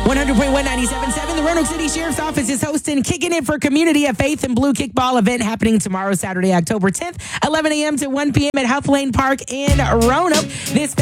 100.1 97.7. The Roanoke City Sheriff's Office is hosting Kicking It for Community, a Faith and Blue kickball event happening tomorrow, Saturday, October 10th, 11 a.m. to 1 p.m. at Huff Lane Park in Roanoke. This